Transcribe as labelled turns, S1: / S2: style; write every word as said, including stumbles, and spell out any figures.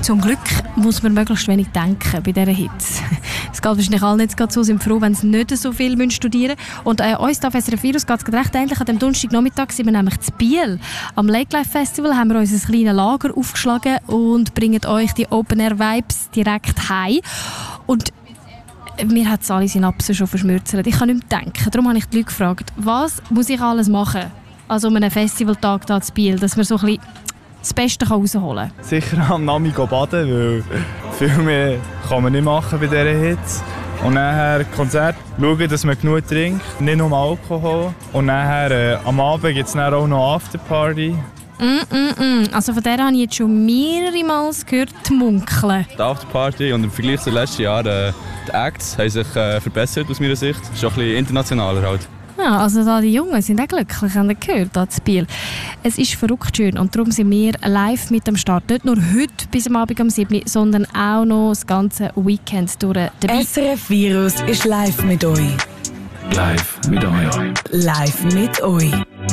S1: Zum Glück muss man möglichst wenig denken bei dieser Hitze. Es geht wahrscheinlich allen jetzt gerade so, sind froh, wenn sie nicht so viel studieren müssen. Und äh, uns auf S R F Virus geht es recht ähnlich. An dem Donnerstagnachmittag sind wir nämlich zu Biel. Am Lake Life Festival haben wir uns ein kleines Lager aufgeschlagen und bringen euch die Open-Air-Vibes direkt heim. Und mir hat es alle Synapsen schon verschmürzelt. Ich kann nicht mehr denken. Darum habe ich die Leute gefragt, was muss ich alles machen, also um einen Festivaltag hier zu Biel, dass man so ein bisschen das Beste rausholen kann?
S2: Sicher am Nami baden, weil viel mehr kann man nicht machen bei dieser Hitze. Und nachher Konzert, schauen, dass man genug trinkt, nicht nur Alkohol. Und nachher äh, am Abend gibt es dann auch noch Afterparty.
S1: Mm, mm, mm. Also von der habe ich jetzt schon mehrere Mal gehört, die munkeln.
S3: Die Afterparty und im Vergleich zu den letzten Jahren, äh, die Acts haben sich äh, verbessert aus meiner Sicht. Ist auch ein bisschen internationaler halt.
S1: Ja, also da die Jungen sind auch glücklich, haben Sie gehört, hier zu Biel. Es ist verrückt schön und darum sind wir live mit am Start. Nicht nur heute bis am Abend um sieben Uhr, sondern auch noch das ganze Weekend durch dabei.
S4: S R F Virus ist live mit euch.
S5: Live mit euch.
S4: Live mit euch.